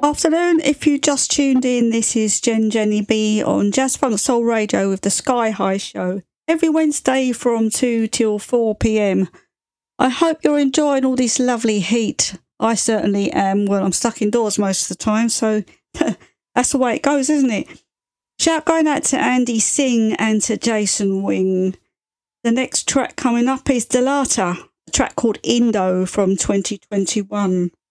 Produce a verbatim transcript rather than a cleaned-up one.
Afternoon, if you just tuned in, this is Jen Jenny B on Jazz Funk Soul Radio with the Sky High Show, every Wednesday from two till four p.m. I hope you're enjoying all this lovely heat. I certainly am. Well, I'm stuck indoors most of the time, so that's the way it goes, isn't it? Shout going out to Andy Singh and to Jason Wing. The next track coming up is Delata, a track called Indo from twenty twenty-one.